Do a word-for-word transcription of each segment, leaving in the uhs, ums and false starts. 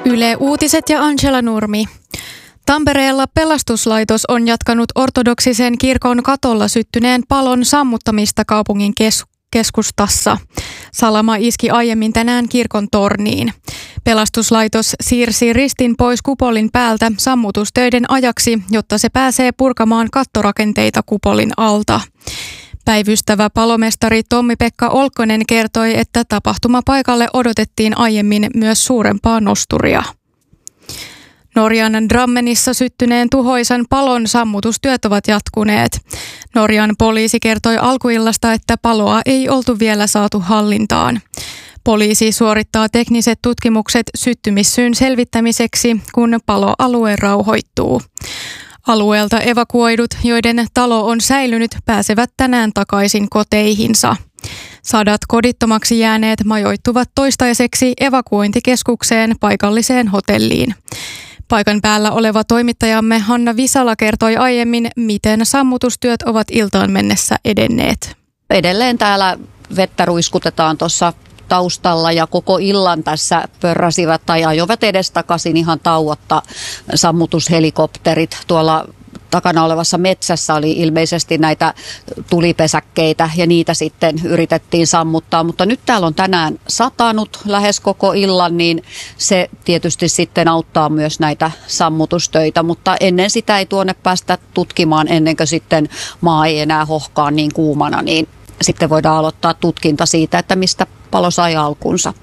Yle Uutiset ja Angela Nurmi. Tampereella pelastuslaitos on jatkanut ortodoksisen kirkon katolla syttyneen palon sammuttamista kaupungin kes- keskustassa. Salama iski aiemmin tänään kirkon torniin. Pelastuslaitos siirsi ristin pois kupolin päältä sammutustöiden ajaksi, jotta se pääsee purkamaan kattorakenteita kupolin alta. Päivystävä palomestari Tommi-Pekka Olkkonen kertoi, että tapahtumapaikalle odotettiin aiemmin myös suurempaa nosturia. Norjan Drammenissa syttyneen tuhoisan palon sammutustyöt ovat jatkuneet. Norjan poliisi kertoi alkuillasta, että paloa ei oltu vielä saatu hallintaan. Poliisi suorittaa tekniset tutkimukset syttymissyyn selvittämiseksi, kun paloalue rauhoittuu. Alueelta evakuoidut, joiden talo on säilynyt, pääsevät tänään takaisin koteihinsa. Sadat kodittomaksi jääneet majoittuvat toistaiseksi evakuointikeskukseen paikalliseen hotelliin. Paikan päällä oleva toimittajamme Hanna Visala kertoi aiemmin, miten sammutustyöt ovat iltaan mennessä edenneet. Edelleen täällä vettä ruiskutetaan tuossa taustalla ja koko illan tässä pörräsivät tai ajoivat edestakaisin ihan tauotta sammutushelikopterit. Tuolla takana olevassa metsässä oli ilmeisesti näitä tulipesäkkeitä ja niitä sitten yritettiin sammuttaa, mutta nyt täällä on tänään satanut lähes koko illan, niin se tietysti sitten auttaa myös näitä sammutustöitä, mutta ennen sitä ei tuonne päästä tutkimaan ennen kuin sitten maa ei enää hohkaa niin kuumana, niin sitten voidaan aloittaa tutkinta siitä, että mistä palo sai alkunsa.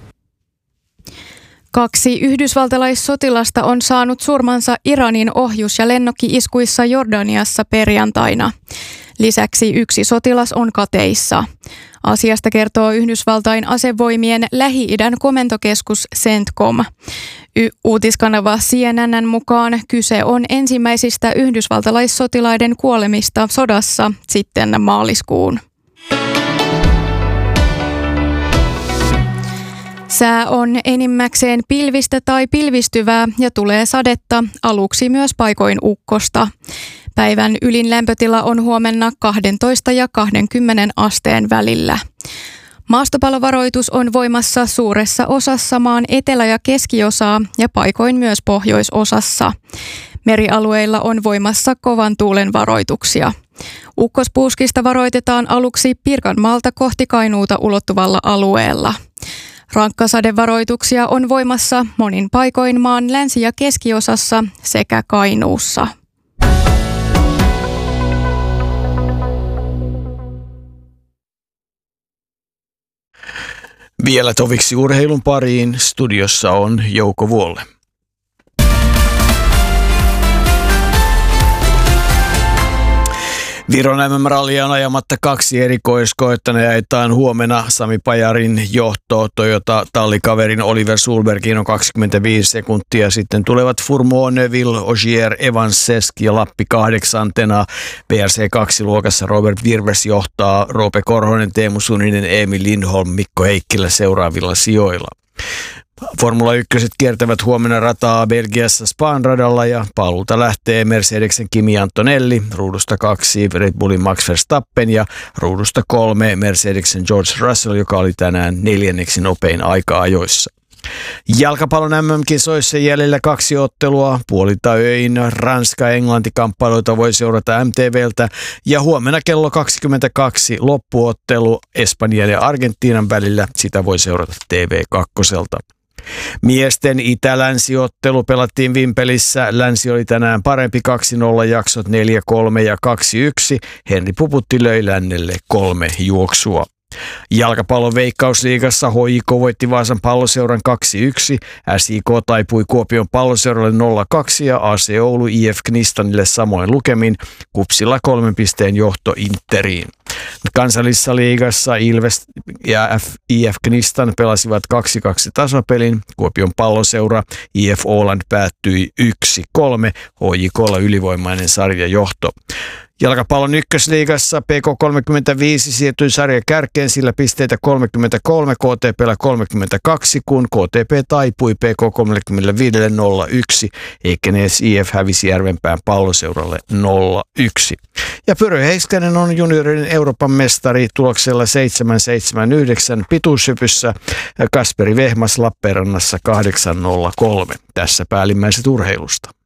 Kaksi yhdysvaltalaissotilasta on saanut surmansa Iranin ohjus- ja lennokki-iskuissa Jordaniassa perjantaina. Lisäksi yksi sotilas on kateissa. Asiasta kertoo Yhdysvaltain asevoimien Lähi-idän komentokeskus CENTCOM. Y- Uutiskanava C N N:n mukaan kyse on ensimmäisistä yhdysvaltalaissotilaiden kuolemista sodassa sitten maaliskuun. Sää on enimmäkseen pilvistä tai pilvistyvää ja tulee sadetta, aluksi myös paikoin ukkosta. Päivän ylin lämpötila on huomenna kaksitoista ja kaksikymmentä asteen välillä. Maastopalovaroitus on voimassa suuressa osassa maan etelä- ja keskiosaa ja paikoin myös pohjoisosassa. Merialueilla on voimassa kovan tuulen varoituksia. Ukkospuuskista varoitetaan aluksi Pirkanmaalta kohti Kainuuta ulottuvalla alueella. Rankkasadevaroituksia on voimassa monin paikoin maan länsi- ja keskiosassa sekä Kainuussa. Vielä toviksi urheilun pariin. Studiossa on Jouko Vuolle. Viron M M-rallia on ajamatta kaksi erikoiskoettana ja ajetaan huomenna Sami Pajarin johto Toyota tallikaverin Oliver Sulbergin on kaksikymmentäviisi sekuntia. Sitten tulevat Fourmont, Neuville, Ogier, Evans, Sesk ja Lappi kahdeksantena. B R C kaksi luokassa Robert Virves johtaa, Roope Korhonen, Teemu Suninen, Emil Lindholm, Mikko Heikkilä seuraavilla sijoilla. Formula yksi kiertävät huomenna rataa Belgiassa Span radalla ja paluuta lähtee Mercedesen Kimi Antonelli, ruudusta kaksi Red Bullin Max Verstappen ja ruudusta kolme Mercedesen George Russell, joka oli tänään neljänneksi nopein aika-ajoissa. Jalkapallon M M-kisoissa jäljellä kaksi ottelua, puolilta öin Ranska-Englanti-kamppailuita voi seurata M T V:ltä ja huomenna kello kaksikymmentäkaksi loppuottelu Espanjan ja Argentiinan välillä, sitä voi seurata T V kaksi. Miesten itä-länsiottelu pelattiin Vimpelissä. Länsi oli tänään parempi kaksi nolla, jaksot neljä kolme ja kaksi yksi. Henri Puputti löi lännelle kolme juoksua. Jalkapallon Veikkausliigassa H I K voitti Vaasan Palloseuran kaksi yksi, S I K taipui Kuopion Palloseuralle nolla kaksi ja A C Oulu I F Knistanille samoin lukemin, Kupsilla kolmen pisteen johto Interiin. Kansallisessa liigassa Ilves ja I F Knistan pelasivat kaksi kaksi tasapelin. Kuopion Palloseura I F Åland päättyi yksi kolme, H J K:lla ylivoimainen sarjajohto. Jalkapallon ykkösliigassa P K kolmekymmentäviisi siirtyi sarjan kärkeen, sillä pisteitä kolmekymmentäkolme, K T P:llä kolmekymmentäkaksi, kun K T P taipui P K kolmekymmentäviisi nolla yksi. Ekenäs I F hävisi Järvenpään Palloseuralle nolla yksi. Ja Pyrö Heiskanen on juniorin Euroopan mestari tuloksella seitsemän seitsemän yhdeksän pituushypyssä, Kasperi Vehmas Lappeenrannassa kahdeksan nolla kolme. Tässä päällimmäiset urheilusta.